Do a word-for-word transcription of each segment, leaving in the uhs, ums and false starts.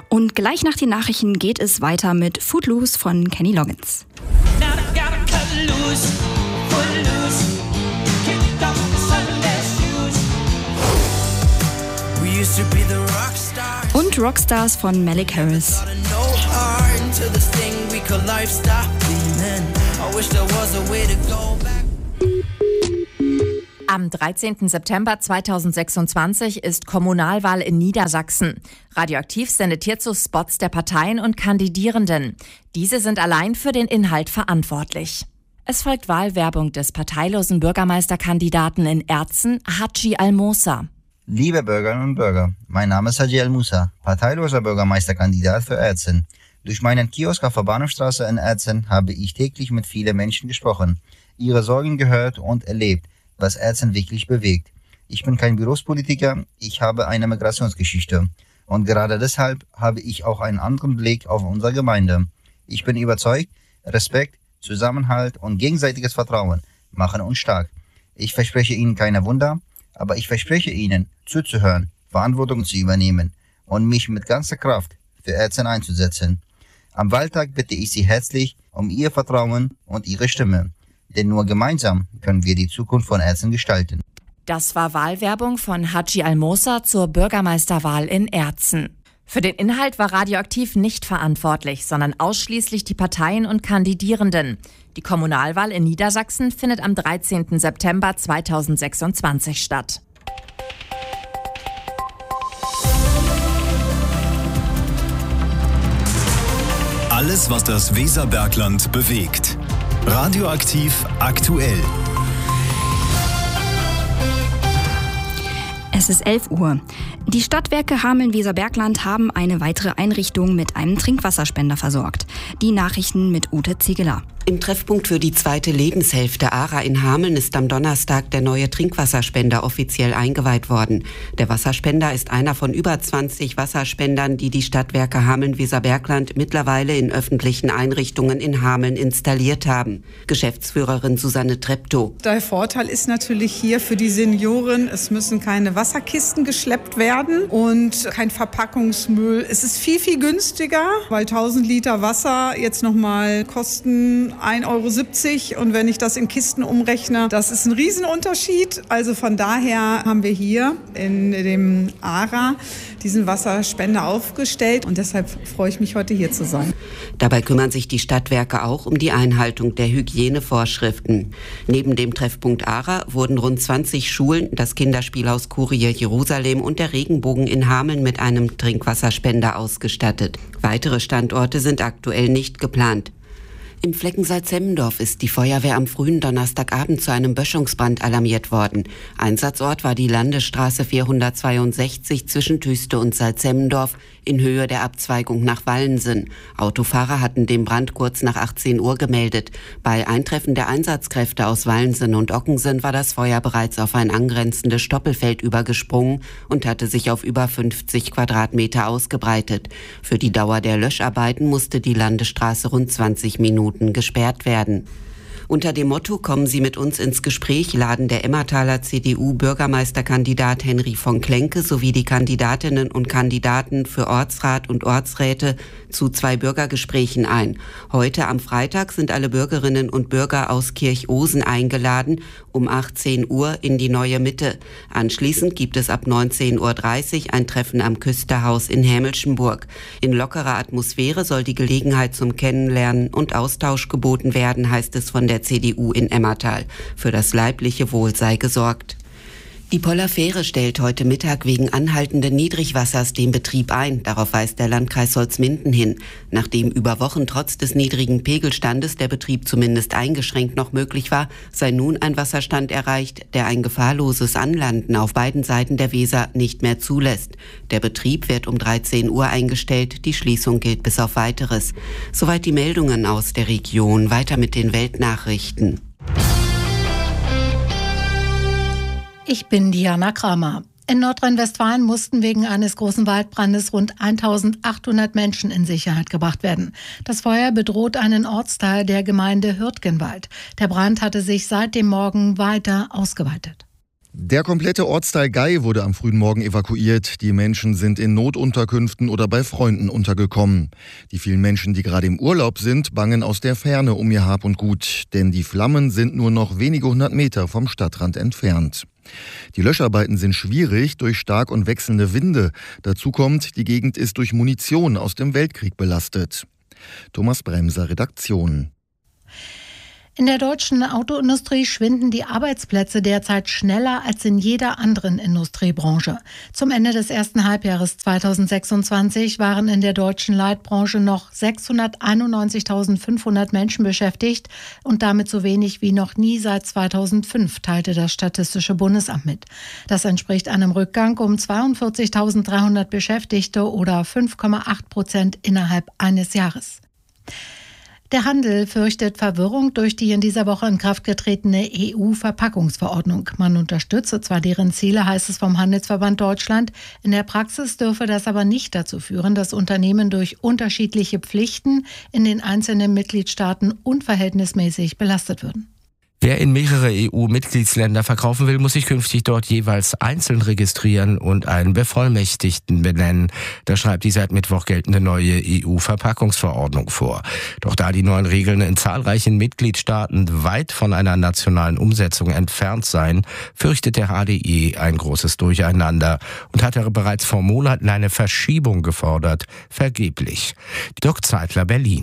Und gleich nach den Nachrichten geht es weiter mit Footloose von Kenny Loggins. Und Rockstars von Malik Harris. Am dreizehnten September zweitausendsechsundzwanzig ist Kommunalwahl in Niedersachsen. Radioaktiv sendet hierzu Spots der Parteien und Kandidierenden. Diese sind allein für den Inhalt verantwortlich. Es folgt Wahlwerbung des parteilosen Bürgermeisterkandidaten in Erzen, Haji Al-Moosa. Liebe Bürgerinnen und Bürger, mein Name ist Haji Al-Moosa, parteiloser Bürgermeisterkandidat für Erzen. Durch meinen Kiosk auf der Bahnhofstraße in Erzen habe ich täglich mit vielen Menschen gesprochen, ihre Sorgen gehört und erlebt, was Erzen wirklich bewegt. Ich bin kein Berufspolitiker, ich habe eine Migrationsgeschichte. Und gerade deshalb habe ich auch einen anderen Blick auf unsere Gemeinde. Ich bin überzeugt, Respekt, Zusammenhalt und gegenseitiges Vertrauen machen uns stark. Ich verspreche Ihnen keine Wunder, aber ich verspreche Ihnen, zuzuhören, Verantwortung zu übernehmen und mich mit ganzer Kraft für Erzen einzusetzen. Am Wahltag bitte ich Sie herzlich um Ihr Vertrauen und Ihre Stimme. Denn nur gemeinsam können wir die Zukunft von Erzen gestalten. Das war Wahlwerbung von Haji Al-Moosa zur Bürgermeisterwahl in Erzen. Für den Inhalt war Radioaktiv nicht verantwortlich, sondern ausschließlich die Parteien und Kandidierenden. Die Kommunalwahl in Niedersachsen findet am dreizehnten September zweitausendsechsundzwanzig statt. Alles, was das Weserbergland bewegt. Radioaktiv aktuell. Es ist elf Uhr. Die Stadtwerke Hameln-Weserbergland haben eine weitere Einrichtung mit einem Trinkwasserspender versorgt. Die Nachrichten mit Ute Ziegeler. Im Treffpunkt für die zweite Lebenshälfte ARA in Hameln ist am Donnerstag der neue Trinkwasserspender offiziell eingeweiht worden. Der Wasserspender ist einer von über zwanzig Wasserspendern, die die Stadtwerke Hameln-Weserbergland mittlerweile in öffentlichen Einrichtungen in Hameln installiert haben. Geschäftsführerin Susanne Treptow. Der Vorteil ist natürlich hier für die Senioren, es müssen keine Wasserkisten geschleppt werden und kein Verpackungsmüll. Es ist viel, viel günstiger, weil tausend Liter Wasser jetzt nochmal kosten ein Euro siebzig und wenn ich das in Kisten umrechne, das ist ein Riesenunterschied. Also von daher haben wir hier in dem ARA diesen Wasserspender aufgestellt und deshalb freue ich mich, heute hier zu sein. Dabei kümmern sich die Stadtwerke auch um die Einhaltung der Hygienevorschriften. Neben dem Treffpunkt ARA wurden rund zwanzig Schulen, das Kinderspielhaus Kurie Jerusalem und der Regenbogen in Hameln mit einem Trinkwasserspender ausgestattet. Weitere Standorte sind aktuell nicht geplant. Im Flecken Salzemmendorf ist die Feuerwehr am frühen Donnerstagabend zu einem Böschungsbrand alarmiert worden. Einsatzort war die Landesstraße vierhundertzweiundsechzig zwischen Tüste und Salzemmendorf in Höhe der Abzweigung nach Wallensen. Autofahrer hatten den Brand kurz nach achtzehn Uhr gemeldet. Bei Eintreffen der Einsatzkräfte aus Wallensen und Ockensen war das Feuer bereits auf ein angrenzendes Stoppelfeld übergesprungen und hatte sich auf über fünfzig Quadratmeter ausgebreitet. Für die Dauer der Löscharbeiten musste die Landesstraße rund zwanzig Minuten gesperrt werden. Unter dem Motto "Kommen Sie mit uns ins Gespräch" laden der Emmertaler C D U-Bürgermeisterkandidat Henry von Klenke sowie die Kandidatinnen und Kandidaten für Ortsrat und Ortsräte zu zwei Bürgergesprächen ein. Heute am Freitag sind alle Bürgerinnen und Bürger aus Kirchosen eingeladen, um achtzehn Uhr in die Neue Mitte. Anschließend gibt es ab neunzehn Uhr dreißig ein Treffen am Küsterhaus in Hämelschenburg. In lockerer Atmosphäre soll die Gelegenheit zum Kennenlernen und Austausch geboten werden, heißt es von der C D U in Emmertal. Für das leibliche Wohl sei gesorgt. Die Poller Fähre stellt heute Mittag wegen anhaltenden Niedrigwassers den Betrieb ein. Darauf weist der Landkreis Holzminden hin. Nachdem über Wochen trotz des niedrigen Pegelstandes der Betrieb zumindest eingeschränkt noch möglich war, sei nun ein Wasserstand erreicht, der ein gefahrloses Anlanden auf beiden Seiten der Weser nicht mehr zulässt. Der Betrieb wird um dreizehn Uhr eingestellt. Die Schließung gilt bis auf Weiteres. Soweit die Meldungen aus der Region. Weiter mit den Weltnachrichten. Ich bin Diana Kramer. In Nordrhein-Westfalen mussten wegen eines großen Waldbrandes rund eintausendachthundert Menschen in Sicherheit gebracht werden. Das Feuer bedroht einen Ortsteil der Gemeinde Hürtgenwald. Der Brand hatte sich seit dem Morgen weiter ausgeweitet. Der komplette Ortsteil Gei wurde am frühen Morgen evakuiert. Die Menschen sind in Notunterkünften oder bei Freunden untergekommen. Die vielen Menschen, die gerade im Urlaub sind, bangen aus der Ferne um ihr Hab und Gut. Denn die Flammen sind nur noch wenige hundert Meter vom Stadtrand entfernt. Die Löscharbeiten sind schwierig durch stark und wechselnde Winde. Dazu kommt, die Gegend ist durch Munition aus dem Weltkrieg belastet. Thomas Bremser, Redaktion. In der deutschen Autoindustrie schwinden die Arbeitsplätze derzeit schneller als in jeder anderen Industriebranche. Zum Ende des ersten Halbjahres zweitausendsechsundzwanzig waren in der deutschen Leitbranche noch sechshunderteinundneunzigtausendfünfhundert Menschen beschäftigt und damit so wenig wie noch nie seit zweitausendfünf, teilte das Statistische Bundesamt mit. Das entspricht einem Rückgang um zweiundvierzigtausenddreihundert Beschäftigte oder fünf Komma acht Prozent innerhalb eines Jahres. Der Handel fürchtet Verwirrung durch die in dieser Woche in Kraft getretene E U-Verpackungsverordnung. Man unterstütze zwar deren Ziele, heißt es vom Handelsverband Deutschland. In der Praxis dürfe das aber nicht dazu führen, dass Unternehmen durch unterschiedliche Pflichten in den einzelnen Mitgliedstaaten unverhältnismäßig belastet würden. Wer in mehrere E U-Mitgliedsländer verkaufen will, muss sich künftig dort jeweils einzeln registrieren und einen Bevollmächtigten benennen. Das schreibt die seit Mittwoch geltende neue E U-Verpackungsverordnung vor. Doch da die neuen Regeln in zahlreichen Mitgliedstaaten weit von einer nationalen Umsetzung entfernt seien, fürchtet der H D E ein großes Durcheinander und hatte bereits vor Monaten eine Verschiebung gefordert. Vergeblich. Dirk Zeitler, Berlin.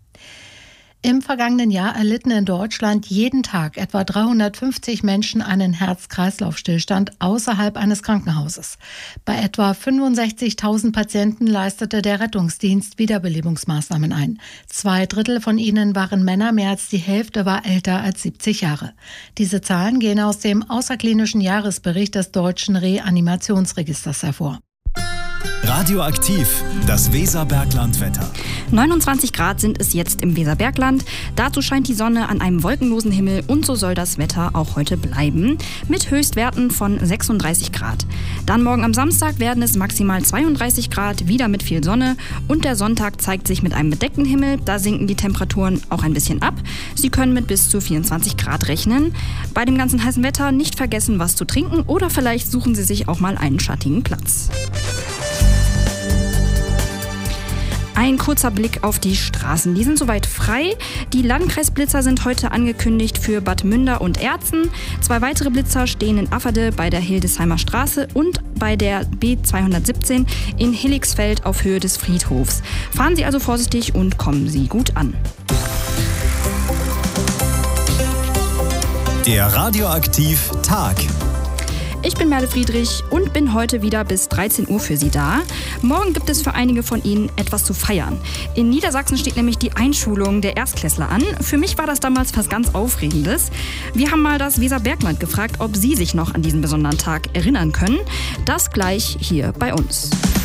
Im vergangenen Jahr erlitten in Deutschland jeden Tag etwa dreihundertfünfzig Menschen einen Herz-Kreislauf-Stillstand außerhalb eines Krankenhauses. Bei etwa fünfundsechzigtausend Patienten leistete der Rettungsdienst Wiederbelebungsmaßnahmen ein. Zwei Drittel von ihnen waren Männer, mehr als die Hälfte war älter als siebzig Jahre. Diese Zahlen gehen aus dem außerklinischen Jahresbericht des Deutschen Reanimationsregisters hervor. Radioaktiv, das Weserbergland-Wetter. neunundzwanzig Grad sind es jetzt im Weserbergland. Dazu scheint die Sonne an einem wolkenlosen Himmel und so soll das Wetter auch heute bleiben. Mit Höchstwerten von sechsunddreißig Grad. Dann morgen am Samstag werden es maximal zweiunddreißig Grad, wieder mit viel Sonne. Und der Sonntag zeigt sich mit einem bedeckten Himmel. Da sinken die Temperaturen auch ein bisschen ab. Sie können mit bis zu vierundzwanzig Grad rechnen. Bei dem ganzen heißen Wetter nicht vergessen, was zu trinken oder vielleicht suchen Sie sich auch mal einen schattigen Platz. Ein kurzer Blick auf die Straßen. Die sind soweit frei. Die Landkreisblitzer sind heute angekündigt für Bad Münder und Erzen. Zwei weitere Blitzer stehen in Afferde bei der Hildesheimer Straße und bei der B zweihundertsiebzehn in Hilligsfeld auf Höhe des Friedhofs. Fahren Sie also vorsichtig und kommen Sie gut an. Der Radioaktiv Tag. Ich bin Merle Friedrich und bin heute wieder bis dreizehn Uhr für Sie da. Morgen gibt es für einige von Ihnen etwas zu feiern. In Niedersachsen steht nämlich die Einschulung der Erstklässler an. Für mich war das damals was ganz Aufregendes. Wir haben mal das Weserbergland gefragt, ob Sie sich noch an diesen besonderen Tag erinnern können. Das gleich hier bei uns.